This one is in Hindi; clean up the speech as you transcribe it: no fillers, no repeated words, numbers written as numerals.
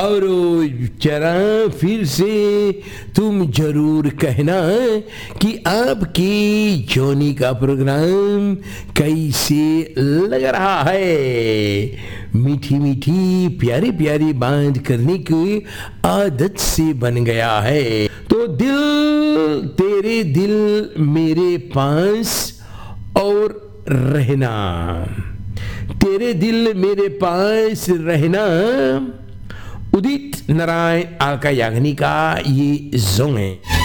और जरा फिर से तुम जरूर कहना कि आपकी जोनी का प्रोग्राम कैसे लग रहा है। मीठी मीठी प्यारी प्यारी बात करने की आदत से बन गया है। तो दिल तेरे दिल मेरे पास और रहना, तेरे दिल मेरे पास रहना। उदित नारायण आका याग्निक का ये सॉन्ग है।